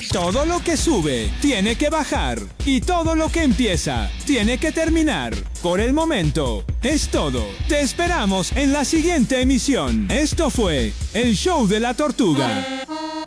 Todo lo que sube tiene que bajar y todo lo que empieza tiene que terminar. Por el momento, es todo. Te esperamos en la siguiente emisión. Esto fue El Show de la Tortuga.